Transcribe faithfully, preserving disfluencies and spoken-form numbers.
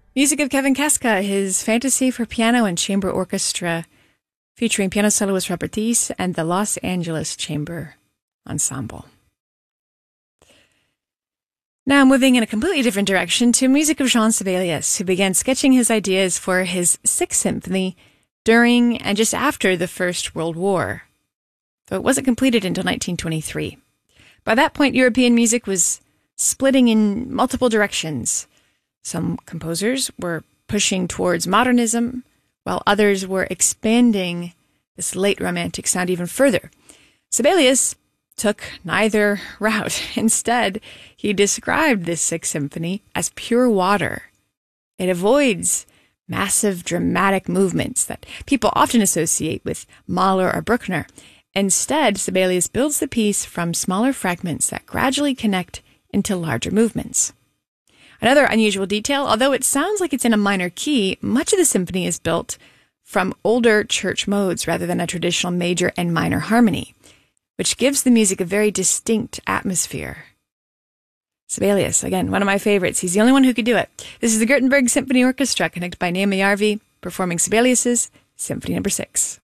Music of Kevin Kaska, his Fantasy for Piano and Chamber Orchestra, featuring piano soloist Robert Thies and the Los Angeles Chamber Ensemble. Now moving in a completely different direction to music of Jean Sibelius, who began sketching his ideas for his Sixth Symphony during and just after the First World War, though it wasn't completed until nineteen twenty-three. By that point, European music was splitting in multiple directions. Some composers were pushing towards modernism, while others were expanding this late Romantic sound even further. Sibelius took neither route. Instead, he described this Sixth Symphony as pure water. It avoids massive dramatic movements that people often associate with Mahler or Bruckner. Instead, Sibelius builds the piece from smaller fragments that gradually connect into larger movements. Another unusual detail, although it sounds like it's in a minor key, much of the symphony is built from older church modes rather than a traditional major and minor harmony, which gives the music a very distinct atmosphere. Sibelius, again, one of my favorites. He's the only one who could do it. This is the Gothenburg Symphony Orchestra, conducted by Naomi Järvi, performing Sibelius's Symphony Number Six.